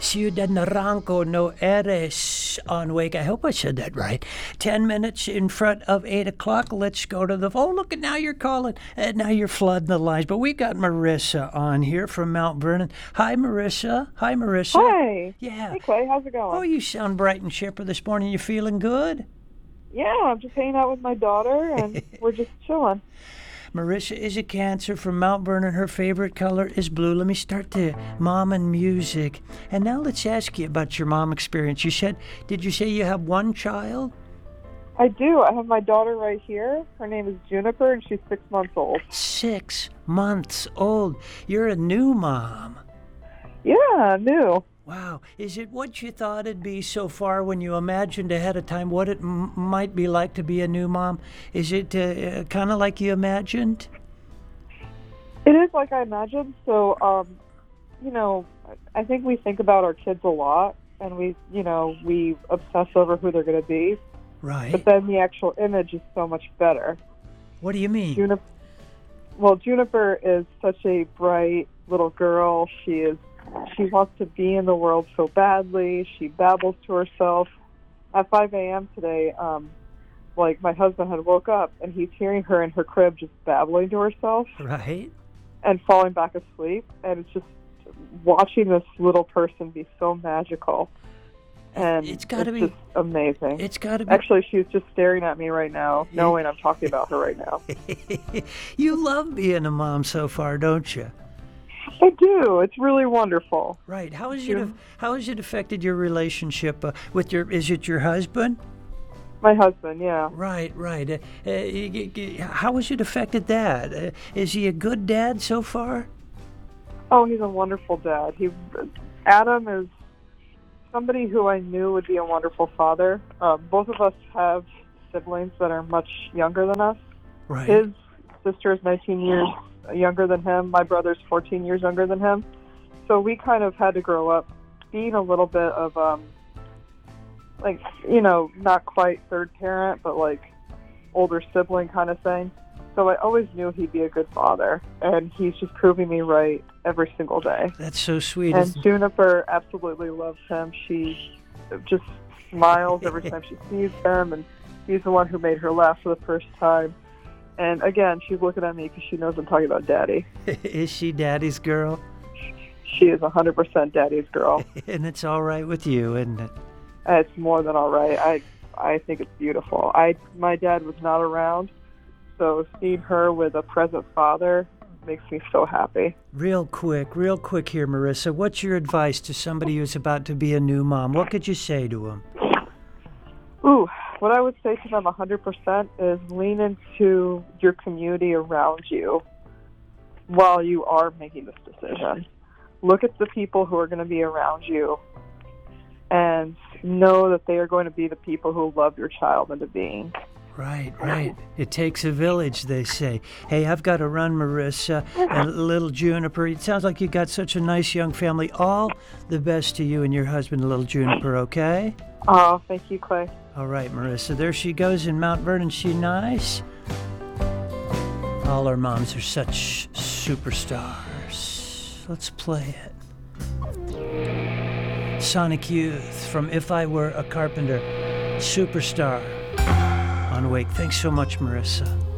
Ciudad Naranjo no eres on Wake. I hope I said that right. 10 minutes in front of 8 o'clock. Let's go to the... Oh, look, at now you're calling. Now you're flooding the lines. But we got Marissa on here from Mount Vernon. Hi, Marissa. Hi, Marissa. Hi. Yeah. Hey, Clay. How's it going? Oh, you sound bright and chipper this morning. You feeling good? Yeah, I'm just hanging out with my daughter, and we're just chilling. Marissa is a Cancer from Mount Vernon. Her favorite color is blue. Let me start the mom and music. And now let's ask you about your mom experience. Did you say you have one child? I do. I have my daughter right here. Her name is Juniper, and she's 6 months old. 6 months old. You're a new mom. Yeah, new. Wow. Is it what you thought it'd be so far when you imagined ahead of time what it might be like to be a new mom? Is it kind of like you imagined? It is like I imagined. So, I think we think about our kids a lot, and we obsess over who they're going to be. Right. But then the actual image is so much better. What do you mean? Juniper is such a bright little girl. She wants to be in the world so badly. She babbles to herself. At 5 a.m. today, my husband had woke up, and he's hearing her in her crib just babbling to herself. Right. And falling back asleep. And it's just watching this little person be so magical. And it's just amazing. It's got to be. Actually, she's just staring at me right now, knowing I'm talking about her right now. You love being a mom so far, don't you? I do. It's really wonderful. Right. How has it affected your relationship with is it your husband? My husband, yeah. Right. How has it affected that? Is he a good dad so far? Oh, he's a wonderful dad. Adam is somebody who I knew would be a wonderful father. Both of us have siblings that are much younger than us. Right. His sister is 19 years younger than him. My brother's 14 years younger than him. So we kind of had to grow up being a little bit of, not quite third parent, but older sibling kind of thing. So I always knew he'd be a good father, and he's just proving me right every single day. That's so sweet. And Juniper absolutely loves him. She just smiles every time she sees him, and he's the one who made her laugh for the first time. And again, she's looking at me because she knows I'm talking about Daddy. Is she Daddy's girl? She is 100% Daddy's girl. And it's all right with you, isn't it? It's more than all right. I think it's beautiful. My dad was not around, so seeing her with a present father makes me so happy. Real quick here, Marissa. What's your advice to somebody who's about to be a new mom? What could you say to them? Ooh, what I would say to them 100% is lean into your community around you while you are making this decision. Look at the people who are going to be around you and know that they are going to be the people who love your child into being. Right. It takes a village, they say. Hey, I've got to run, Marissa and little Juniper. It sounds like you got such a nice young family. All the best to you and your husband, little Juniper, okay? Oh, thank you, Clay. All right, Marissa. There she goes in Mount Vernon. She nice? All our moms are such superstars. Let's play it. Sonic Youth from If I Were a Carpenter. Superstar on Wake. Thanks so much, Marissa.